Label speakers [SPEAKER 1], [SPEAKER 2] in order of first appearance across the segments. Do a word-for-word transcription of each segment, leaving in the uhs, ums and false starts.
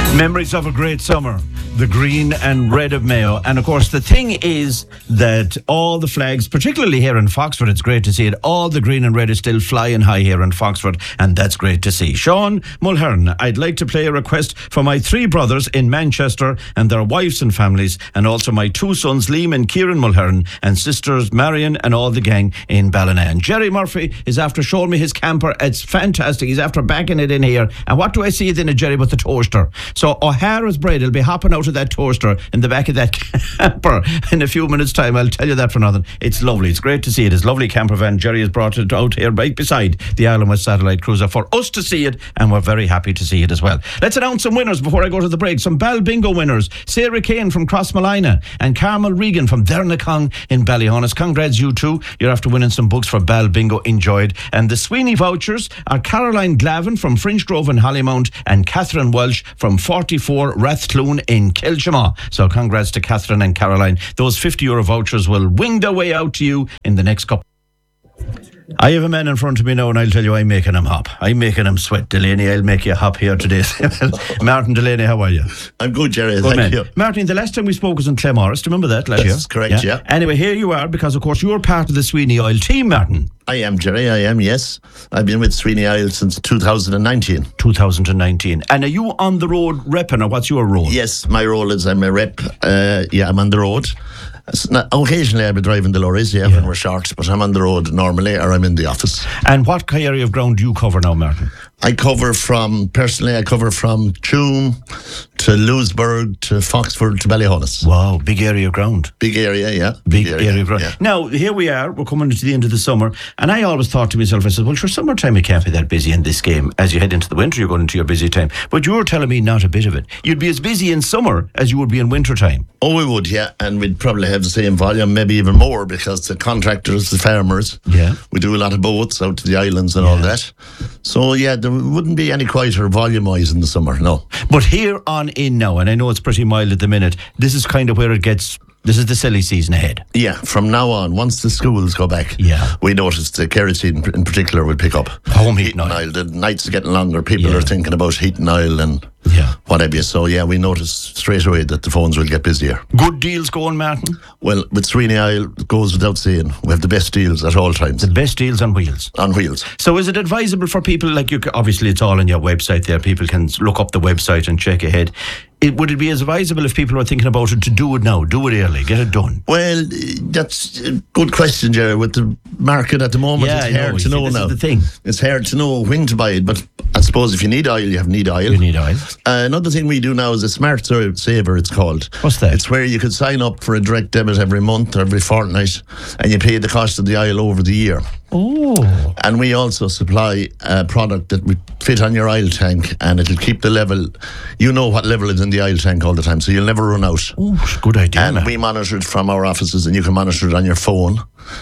[SPEAKER 1] Memories of a great summer, the green and red of Mayo. And of course, the thing is that all the flags, particularly here in Foxford, it's great to see it. All the green and red is still flying high here in Foxford, and that's great to see. Sean Mulhern, I'd like to play a request for my three brothers in Manchester and their wives and families, and also my two sons, Liam and Kieran Mulhern, and sisters Marion and all the gang in Ballinan. Jerry Murphy is after showing me his camper. It's fantastic. He's after backing it in here. And what do I see then, Jerry, but the toaster? So O'Hara's bread will be hopping out of that toaster in the back of that camper in a few minutes' time. I'll tell you that for nothing. It's lovely. It's great to see it. It's a lovely camper van. Jerry has brought it out here right beside the Island West Satellite Cruiser for us to see it, and we're very happy to see it as well. Let's announce some winners before I go to the break. Some Bal Bingo winners. Sarah Kane from Crossmalina and Carmel Regan from Dernacong in Ballyhonus. Congrats, you two. You're after winning some books for Bal Bingo. Enjoyed. And the Sweeney vouchers are Caroline Glavin from Fringe Grove in Hollymount and Catherine Welsh from forty-four Rathcloon in Kilchama. So congrats to Catherine and Caroline. Those fifty euro vouchers will wing their way out to you in the next couple. I have a man in front of me now, and I'll tell you, I'm making him hop. I'm making him sweat. Delaney, I'll make you hop here today. Martin Delaney, how are you?
[SPEAKER 2] I'm good, Jerry.
[SPEAKER 1] Good
[SPEAKER 2] Thank
[SPEAKER 1] man.
[SPEAKER 2] you.
[SPEAKER 1] Martin, the last time we spoke was in Claremorris. Do you remember that last
[SPEAKER 2] That's
[SPEAKER 1] year?
[SPEAKER 2] That's correct, yeah. yeah.
[SPEAKER 1] Anyway, here you are, because, of course, you're part of the Sweeney Oil team, Martin.
[SPEAKER 2] I am, Jerry. I am, yes. I've been with Sweeney Oil since two thousand nineteen.
[SPEAKER 1] two thousand nineteen. And are you on the road repping, or what's your role?
[SPEAKER 2] Yes, my role is I'm a rep. Uh, yeah, I'm on the road. Not, occasionally I'll be driving the lorries, yeah, yeah, when we're short, but I'm on the road normally, or I'm in the office.
[SPEAKER 1] And what area of ground do you cover now, Martin?
[SPEAKER 2] I cover from, personally, I cover from Tuam to Lewisburg to Foxford to Ballyhonus.
[SPEAKER 1] Wow, big area of ground.
[SPEAKER 2] Big area, yeah.
[SPEAKER 1] Big, big area, area of ground.
[SPEAKER 2] Yeah.
[SPEAKER 1] Now, here we are, we're coming to the end of the summer, and I always thought to myself, I said, well, for summertime it can't be that busy in this game. As you head into the winter, you're going into your busy time. But you were telling me not a bit of it. You'd be as busy in summer as you would be in winter time.
[SPEAKER 2] Oh, we would, yeah, and we'd probably have the same volume, maybe even more, because the contractors, the farmers,
[SPEAKER 1] yeah,
[SPEAKER 2] we do a lot of boats out to the islands and yeah. all that. So, yeah, there wouldn't be any quieter volume-wise in the summer, no.
[SPEAKER 1] But here on in now, and I know it's pretty mild at the minute, this is kind of where it gets... This is the silly season ahead.
[SPEAKER 2] Yeah, from now on, once the schools go back,
[SPEAKER 1] yeah.
[SPEAKER 2] we notice the kerosene in particular will pick up.
[SPEAKER 1] Home heating oil.
[SPEAKER 2] oil. The nights are getting longer. People
[SPEAKER 1] yeah.
[SPEAKER 2] are thinking about heating oil and
[SPEAKER 1] yeah.
[SPEAKER 2] what have you. So, yeah, we notice straight away that the phones will get busier.
[SPEAKER 1] Good deals going, Martin?
[SPEAKER 2] Well, with Sweeney Oil, it goes without saying. We have the best deals at all times.
[SPEAKER 1] The best deals on wheels?
[SPEAKER 2] On wheels.
[SPEAKER 1] So is it advisable for people, like you? Obviously, it's all on your website there. People can look up the website and check ahead. It, would it be advisable if people are thinking about it to do it now, do it early, get it done?
[SPEAKER 2] Well, that's a good question, Jerry. With the market at the moment,
[SPEAKER 1] yeah,
[SPEAKER 2] it's hard
[SPEAKER 1] know.
[SPEAKER 2] to know
[SPEAKER 1] this
[SPEAKER 2] now.
[SPEAKER 1] Is the thing.
[SPEAKER 2] It's hard to know when to buy it, but I suppose if you need oil, you have need oil.
[SPEAKER 1] You need oil.
[SPEAKER 2] Uh, another thing we do now is a Smart Saver, it's called.
[SPEAKER 1] What's that?
[SPEAKER 2] It's where you could sign up for a direct debit every month or every fortnight, and you pay the cost of the oil over the year.
[SPEAKER 1] Oh.
[SPEAKER 2] And we also supply a product that would fit on your oil tank, and it'll keep the level. You know what level is in the oil tank all the time, so you'll never run out.
[SPEAKER 1] Oh, good idea.
[SPEAKER 2] And
[SPEAKER 1] man.
[SPEAKER 2] we monitor it from our offices, and you can monitor it on your phone,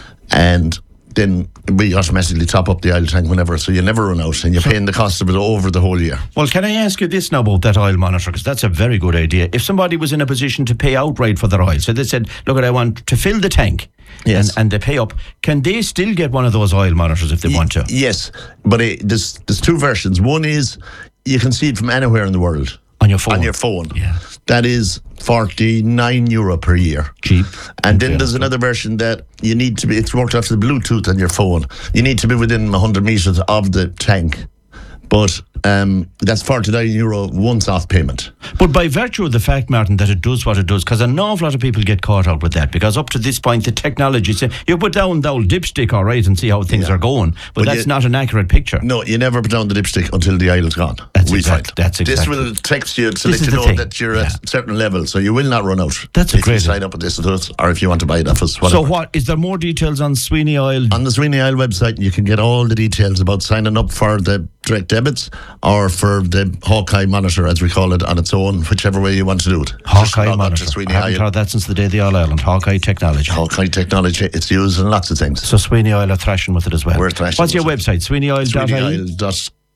[SPEAKER 2] and then we automatically top up the oil tank whenever, so you never run out, and you're paying the cost of it over the whole year.
[SPEAKER 1] Well, can I ask you this now about that oil monitor, because that's a very good idea. If somebody was in a position to pay outright for their oil, so they said, look, I want to fill the tank,
[SPEAKER 2] yes.
[SPEAKER 1] and, and they pay up, can they still get one of those oil monitors if they
[SPEAKER 2] y-
[SPEAKER 1] want to?
[SPEAKER 2] Yes, but it, there's, there's two versions. One is you can see it from anywhere in the world.
[SPEAKER 1] On your phone?
[SPEAKER 2] On your phone.
[SPEAKER 1] Yeah.
[SPEAKER 2] That is forty-nine euro per year.
[SPEAKER 1] Cheap.
[SPEAKER 2] And then
[SPEAKER 1] yeah.
[SPEAKER 2] there's another version that you need to be, it's worked off the Bluetooth on your phone. You need to be within one hundred metres of the tank. But um, that's forty-nine euro once-off payment.
[SPEAKER 1] But by virtue of the fact, Martin, that it does what it does, because an awful lot of people get caught out with that, because up to this point, the technology, say, you put down the old dipstick, all right, and see how things
[SPEAKER 2] yeah.
[SPEAKER 1] are going, but, but that's you, not an accurate picture.
[SPEAKER 2] No, you never put down the dipstick until the oil is gone.
[SPEAKER 1] That's
[SPEAKER 2] we
[SPEAKER 1] exact,
[SPEAKER 2] find.
[SPEAKER 1] That's exactly.
[SPEAKER 2] This will text you to
[SPEAKER 1] this
[SPEAKER 2] let you know
[SPEAKER 1] thing.
[SPEAKER 2] that you're
[SPEAKER 1] yeah.
[SPEAKER 2] at a certain level, so you will not run out.
[SPEAKER 1] That's a
[SPEAKER 2] if
[SPEAKER 1] great
[SPEAKER 2] you sign up with this, or if you want to buy it off us, whatever.
[SPEAKER 1] So what, is there more details on Sweeney Oil?
[SPEAKER 2] On the Sweeney Oil website, you can get all the details about signing up for the direct debits or for the Hawkeye monitor, as we call it, on its own, whichever way you want to do it.
[SPEAKER 1] Hawkeye monitor. I haven't heard that since the day of the All Ireland. Hawkeye technology.
[SPEAKER 2] Hawkeye technology. It's used in lots of things.
[SPEAKER 1] So Sweeney Oil are thrashing with it as well.
[SPEAKER 2] We're thrashing.
[SPEAKER 1] What's your website? Sweeney Oil dot I E?
[SPEAKER 2] Sweeney Oil dot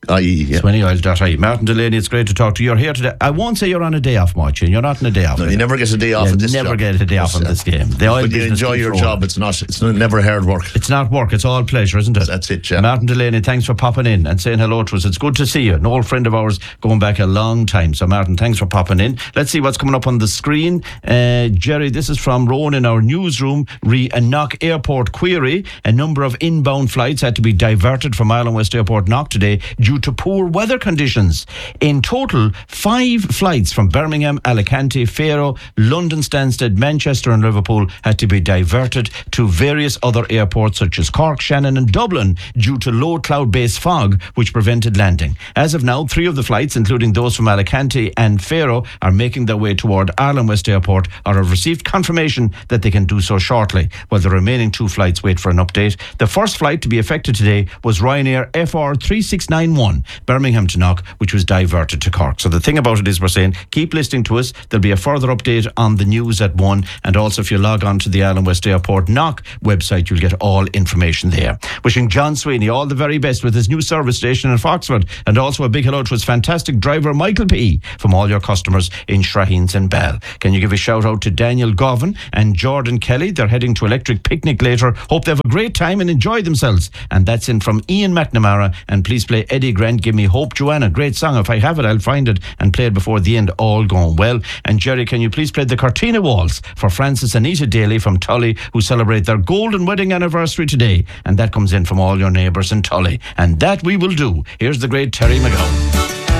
[SPEAKER 2] I E, yeah.
[SPEAKER 1] Sweeney Oil dot I E. Martin Delaney, it's great to talk to you. You're here today. I won't say you're on a day off, Martin. You're not on a day off.
[SPEAKER 2] No, you never get a day off
[SPEAKER 1] you
[SPEAKER 2] in this
[SPEAKER 1] never
[SPEAKER 2] job.
[SPEAKER 1] get a day off in this game. The oil
[SPEAKER 2] When you
[SPEAKER 1] business
[SPEAKER 2] enjoy
[SPEAKER 1] keeps
[SPEAKER 2] your
[SPEAKER 1] rolling.
[SPEAKER 2] job, it's not. It's never hard work.
[SPEAKER 1] It's not work, it's all pleasure, isn't it?
[SPEAKER 2] That's it, yeah.
[SPEAKER 1] Martin Delaney, thanks for popping in and saying hello to us. It's good to see you. An old friend of ours going back a long time. So, Martin, thanks for popping in. Let's see what's coming up on the screen. Uh, Jerry, this is from Rowan in our newsroom. Re a Knock Airport query. A number of inbound flights had to be diverted from Ireland West Airport Knock today due to poor weather conditions. In total, five flights from Birmingham, Alicante, Faro, London Stansted, Manchester and Liverpool had to be diverted to various other airports such as Cork, Shannon and Dublin due to low cloud-based fog which prevented landing. As of now, three of the flights, including those from Alicante and Faro, are making their way toward Ireland West Airport or have received confirmation that they can do so shortly, while the remaining two flights wait for an update. The first flight to be affected today was Ryanair F R three six nine one, Birmingham to Knock, which was diverted to Cork. So the thing about it is we're saying keep listening to us. There'll be a further update on the news at one, and also if you log on to the Ireland West Airport Knock website, you'll get all information there. Wishing John Sweeney all the very best with his new service station in Foxford, and also a big hello to his fantastic driver Michael P. from all your customers in Shraheens and Bell. Can you give a shout out to Daniel Govan and Jordan Kelly? They're heading to Electric Picnic later. Hope they have a great time and enjoy themselves. And that's in from Ian McNamara. And please play Eddie Grant, Give Me Hope, Joanna. Great song. If I have it, I'll find it and play it before the end. All going well. And Jerry, can you please play the Cortina Waltz for Francis and Anita Daly from Tully, who celebrate their golden wedding anniversary today? And that comes in from all your neighbours in Tully. And that we will do. Here's the great Terry McGowan.